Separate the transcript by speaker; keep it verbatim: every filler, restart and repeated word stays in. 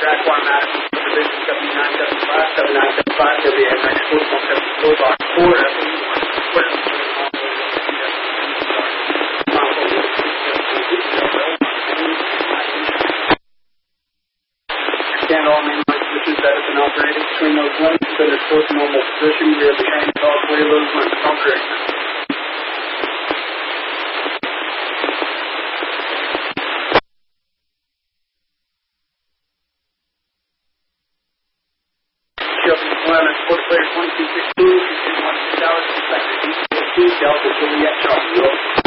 Speaker 1: track one out of division W nine seven five, seven nine seven five, W A X four one seven four, box four, F E one. Stand all main line switches that have been operated between those links, so there's close to normal position. We have the train all three of those links. Operate. One, Port Player twenty-two sixteen, one two hours, Delta Juliet, Charlie.